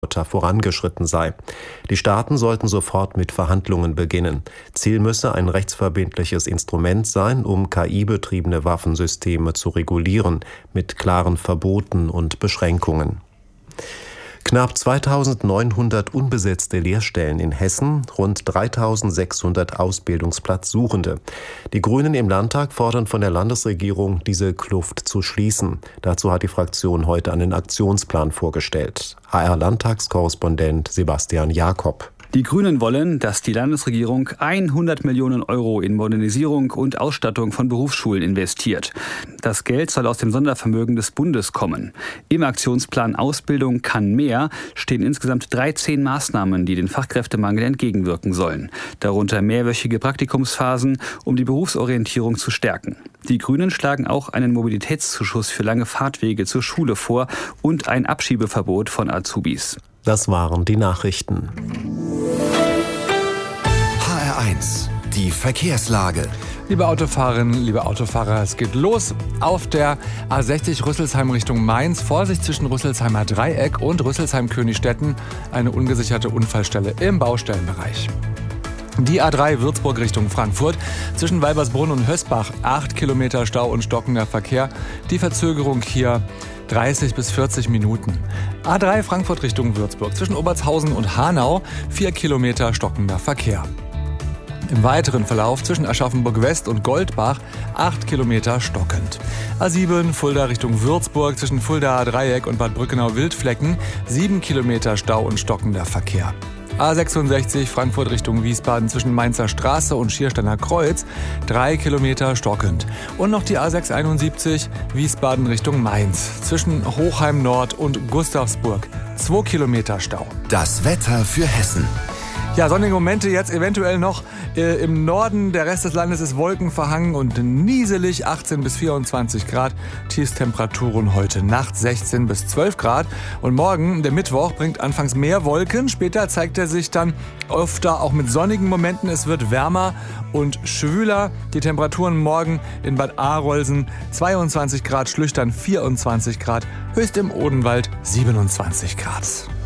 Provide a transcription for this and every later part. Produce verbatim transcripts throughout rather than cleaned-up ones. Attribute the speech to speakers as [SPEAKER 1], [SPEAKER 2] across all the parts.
[SPEAKER 1] vorangeschritten sei. Die Staaten sollten sofort mit Verhandlungen beginnen. Ziel müsse ein rechtsverbindliches Instrument sein, um K I-betriebene Waffensysteme zu regulieren, mit klaren Verboten und Beschränkungen. Knapp zweitausendneunhundert unbesetzte Lehrstellen in Hessen, rund dreitausendsechshundert Ausbildungsplatzsuchende. Die Grünen im Landtag fordern von der Landesregierung, diese Kluft zu schließen. Dazu hat die Fraktion heute einen Aktionsplan vorgestellt. H R-Landtagskorrespondent Sebastian Jakob.
[SPEAKER 2] Die Grünen wollen, dass die Landesregierung hundert Millionen Euro in Modernisierung und Ausstattung von Berufsschulen investiert. Das Geld soll aus dem Sondervermögen des Bundes kommen. Im Aktionsplan Ausbildung kann mehr stehen insgesamt dreizehn Maßnahmen, die den Fachkräftemangel entgegenwirken sollen. Darunter mehrwöchige Praktikumsphasen, um die Berufsorientierung zu stärken. Die Grünen schlagen auch einen Mobilitätszuschuss für lange Fahrtwege zur Schule vor und ein Abschiebeverbot von Azubis.
[SPEAKER 1] Das waren die Nachrichten.
[SPEAKER 3] H R eins, die Verkehrslage.
[SPEAKER 4] Liebe Autofahrerinnen, liebe Autofahrer, es geht los auf der A sechzig Rüsselsheim Richtung Mainz. Vorsicht zwischen Rüsselsheimer Dreieck und Rüsselsheim-Königstetten. Eine ungesicherte Unfallstelle im Baustellenbereich. Die A drei Würzburg Richtung Frankfurt. Zwischen Weibersbrunn und Hösbach acht Kilometer Stau und stockender Verkehr. Die Verzögerung hier dreißig bis vierzig Minuten. A drei Frankfurt Richtung Würzburg. Zwischen Obertshausen und Hanau vier Kilometer stockender Verkehr. Im weiteren Verlauf zwischen Aschaffenburg-West und Goldbach acht Kilometer stockend. A sieben Fulda Richtung Würzburg zwischen Fuldaer Dreieck und Bad Brückenau-Wildflecken sieben Kilometer Stau und stockender Verkehr. A sechsundsechzig Frankfurt Richtung Wiesbaden zwischen Mainzer Straße und Schiersteiner Kreuz drei Kilometer stockend. Und noch die A sechshunderteinundsiebzig Wiesbaden Richtung Mainz zwischen Hochheim Nord und Gustavsburg zwei Kilometer Stau.
[SPEAKER 3] Das Wetter für Hessen.
[SPEAKER 4] Ja, sonnige Momente jetzt eventuell noch äh, im Norden. Der Rest des Landes ist wolkenverhangen und nieselig, achtzehn bis vierundzwanzig Grad. Tiefstemperaturen heute Nacht sechzehn bis zwölf Grad. Und morgen, der Mittwoch, bringt anfangs mehr Wolken. Später zeigt er sich dann öfter auch mit sonnigen Momenten. Es wird wärmer und schwüler. Die Temperaturen morgen in Bad Arolsen zweiundzwanzig Grad, Schlüchtern vierundzwanzig Grad, höchst im Odenwald siebenundzwanzig Grad.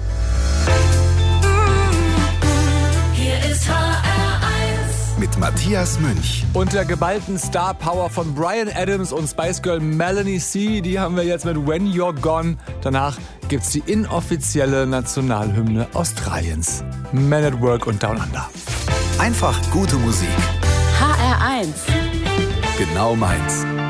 [SPEAKER 3] Mit Matthias Münch.
[SPEAKER 4] Und der geballten Star Power von Bryan Adams und Spice Girl Melanie C., die haben wir jetzt mit When You're Gone. Danach gibt's die inoffizielle Nationalhymne Australiens. Men at Work und Down Under.
[SPEAKER 3] Einfach gute Musik.
[SPEAKER 5] H R eins.
[SPEAKER 3] Genau meins.